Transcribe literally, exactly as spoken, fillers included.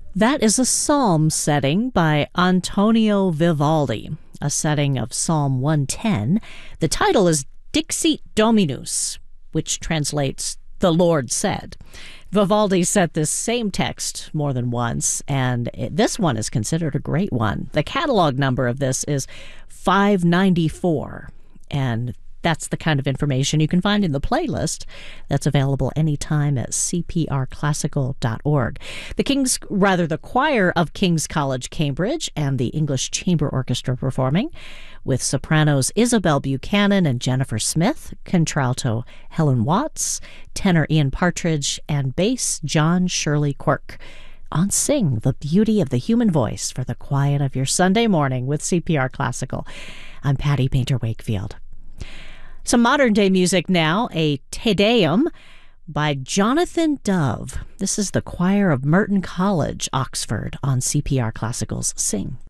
That is a psalm setting by Antonio Vivaldi, a setting of Psalm one ten. The title is Dixit Dominus, which translates "The Lord said." Vivaldi set this same text more than once, and it, this one is considered a great one. The catalog number of this is five ninety-four, and that's the kind of information you can find in the playlist that's available anytime at c p r classical dot org. The King's, rather the choir of King's College, Cambridge, and the English Chamber Orchestra performing, with sopranos Isabel Buchanan and Jennifer Smith, contralto Helen Watts, tenor Ian Partridge, and bass John Shirley Quirk, on Sing, the Beauty of the Human Voice, for the quiet of your Sunday morning with C P R Classical. I'm Patty Painter Wakefield. Some modern-day music now, a Te Deum by Jonathan Dove. This is the choir of Merton College, Oxford, on C P R Classical's Sing.